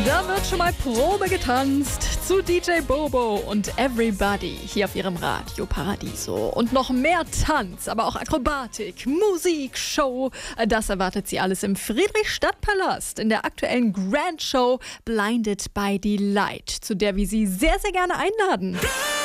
Da wird schon mal Probe getanzt zu DJ Bobo und Everybody hier auf ihrem Radio Paradiso. Und noch mehr Tanz, aber auch Akrobatik, Musik, Show. Das erwartet sie alles im Friedrichstadtpalast in der aktuellen Grand Show Blinded by Delight, zu der wir sie sehr, sehr gerne einladen.